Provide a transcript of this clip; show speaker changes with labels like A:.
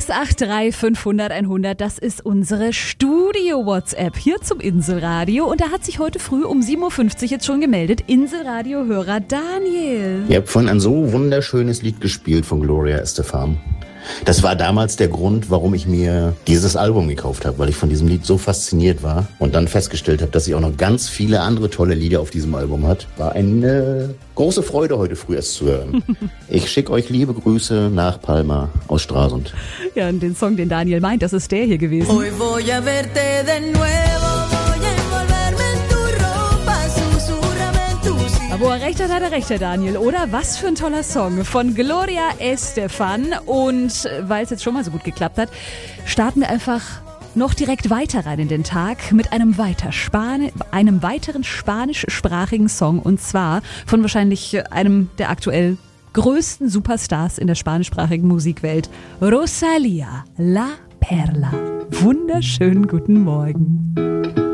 A: 683 500 100, das ist unsere Studio-WhatsApp hier zum Inselradio. Und da hat sich heute früh um 7.50 Uhr jetzt schon gemeldet, Inselradio-Hörer Daniel.
B: Ihr habt vorhin ein so wunderschönes Lied gespielt von Gloria Estefan. Das war damals der Grund, warum ich mir dieses Album gekauft habe, weil ich von diesem Lied so fasziniert war und dann festgestellt habe, dass sie auch noch ganz viele andere tolle Lieder auf diesem Album hat. War eine große Freude, heute früh es zu hören. Ich schicke euch liebe Grüße nach Palma aus Stralsund.
A: Ja, und den Song, den Daniel meint, das ist der hier gewesen.
C: Hoy voy a verte de nuevo, voy a envolverme en tu ropa, susurrame en tu sitio.
A: Wo er recht hat er recht, Herr Daniel, oder? Was für ein toller Song von Gloria Estefan. Und weil es jetzt schon mal so gut geklappt hat, starten wir einfach noch direkt weiter rein in den Tag mit einem weiteren spanischsprachigen Song. Und zwar von wahrscheinlich einem der aktuell größten Superstars in der spanischsprachigen Musikwelt, Rosalía, La Perla. Wunderschönen guten Morgen.